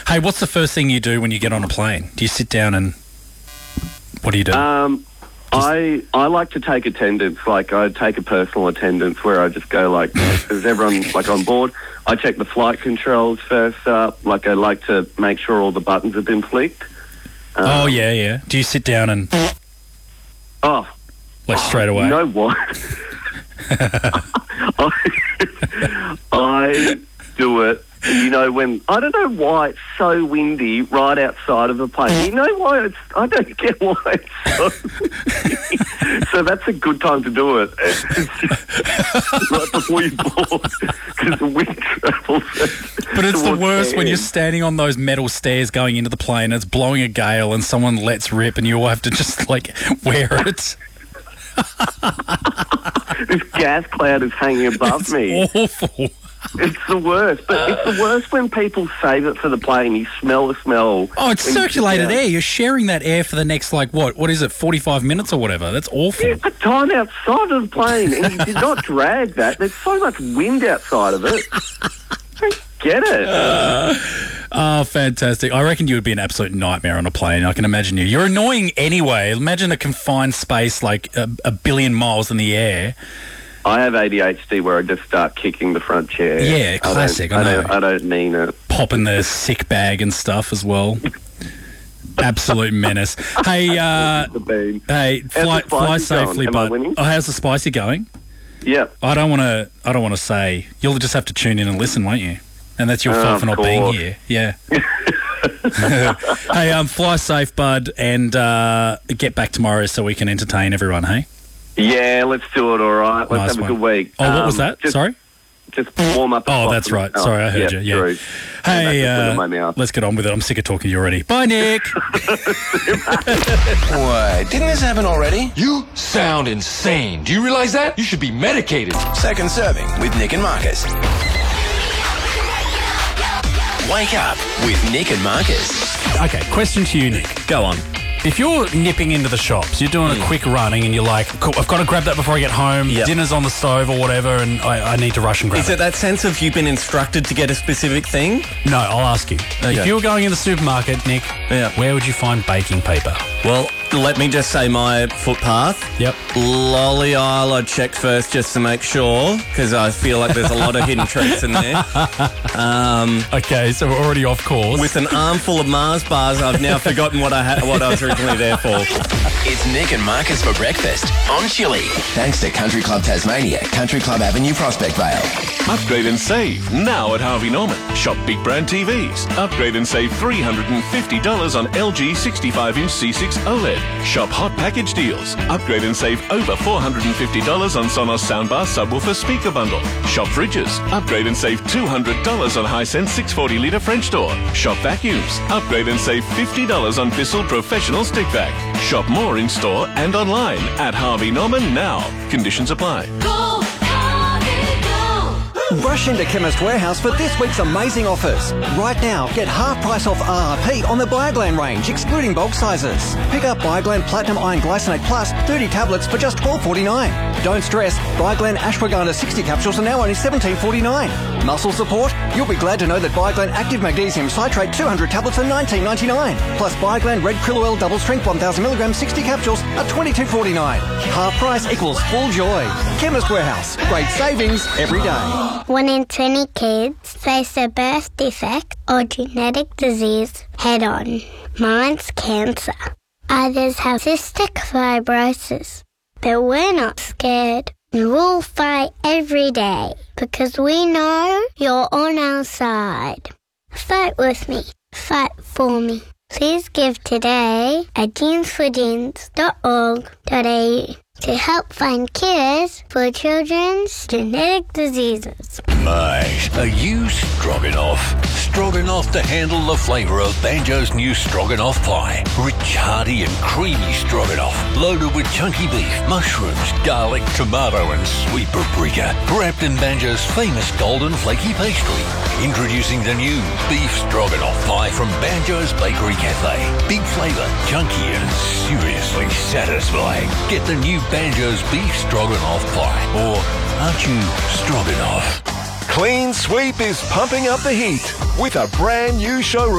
Hey, what's the first thing you do when you get on a plane? Do you sit down and what do you do? I like to take attendance. Like, I take a personal attendance where I just go, like, is everyone, like, on board? I check the flight controls first up. Like, I like to make sure all the buttons have been flicked. Yeah. Do you sit down and... straight away? You know what? I do it. You know, when I don't know why it's so windy right outside of a plane. You know why I don't get why it's so windy. So that's a good time to do it. Right before you board, because the wind travels. But it's the worst when you're standing on those metal stairs going into the plane, it's blowing a gale and someone lets rip and you all have to just, like, wear it. This gas cloud is hanging above me. It's awful. It's the worst. But it's the worst when people save it for the plane. You smell the smell. Oh, it's circulated air. You're sharing that air for the next, like, what is it, 45 minutes or whatever? That's awful. Yeah, the time outside of the plane, and you did not drag that. There's so much wind outside of it. I don't get it. Oh, fantastic. I reckon you would be an absolute nightmare on a plane. I can imagine you. You're annoying anyway. Imagine a confined space like a billion miles in the air. I have ADHD where I just start kicking the front chair. Yeah, classic. I know. I don't mean it. Popping the sick bag and stuff as well. Absolute menace. Hey, fly safely, bud. Oh, how's the spicy going? Yeah. I don't want to say. You'll just have to tune in and listen, won't you? And that's your fault for not being here. Yeah. Hey, fly safe, bud, and get back tomorrow so we can entertain everyone, hey? Yeah, let's do it, all right. Let's have a good week. Oh, what was that? Sorry? Just warm up. Oh, that's right. Sorry, I heard you. Yeah. True. Hey, let's get on with it. I'm sick of talking to you already. Bye, Nick. Why, didn't this happen already? You sound insane. Do you realize that? You should be medicated. Second serving with Nick and Marcus. Wake up with Nick and Marcus. Okay, question to you, Nick. Go on. If you're nipping into the shops, you're doing a quick running and you're like, cool, I've got to grab that before I get home, dinner's on the stove or whatever, and I need to rush and grab it. Is it that sense of you've been instructed to get a specific thing? No, I'll ask you. Okay. If you were going in the supermarket, Nick, where would you find baking paper? Well, let me just say my footpath. Yep. Lolly aisle I'd check first just to make sure, because I feel like there's a lot of hidden treats in there. Okay, so we're already off course. With an armful of Mars bars, I've now forgotten what I was originally there for. It's Nick and Marcus for breakfast on Chili. Thanks to Country Club Tasmania, Country Club Avenue, Prospect Vale. Upgrade and save now at Harvey Norman. Shop big brand TVs. Upgrade and save $350 on LG 65-inch C6 OLED. Shop hot package deals. Upgrade and save over $450 on Sonos soundbar subwoofer speaker bundle. Shop fridges. Upgrade and save $200 on Hisense 640-litre French door. Shop vacuums. Upgrade and save $50 on Bissell Professional stick vac. Shop more in store and online at Harvey Norman now. Conditions apply. Go, Harvey, go! Rush into Chemist Warehouse for this week's amazing offers. Right now, get half price off RRP on the Bioglan range, excluding bulk sizes. Pick up Bioglan Platinum Iron Glycinate Plus 30 tablets for just $12.49. Don't stress, Bioglan Ashwagandha 60 capsules are now only $17.49. Muscle support? You'll be glad to know that Bioglan Active Magnesium Citrate 200 tablets are $19.99. Plus Bioglan Red Krill Oil Double Strength 1000mg 60 capsules are $22.49. Half price equals full joy. Chemist Warehouse. Great savings every day. 1 in 20 kids face a birth defect or genetic disease head on. Mine's cancer. Others have cystic fibrosis. But we're not scared. We'll fight every day because we know you're on our side. Fight with me. Fight for me. Please give today at jeansforjeans.org.au to help find cures for children's genetic diseases. Mate, are you stroganoff? Stroganoff to handle the flavour of Banjo's new stroganoff pie. Rich, hearty and creamy stroganoff. Loaded with chunky beef, mushrooms, garlic, tomato and sweet paprika. Wrapped in Banjo's famous golden flaky pastry. Introducing the new beef stroganoff pie from Banjo's Bakery Cafe. Big flavour, chunky and seriously satisfying. Get the new Banjo's beef stroganoff pie. Or aren't you stroganoff? Clean Sweep is pumping up the heat with a brand new showroom.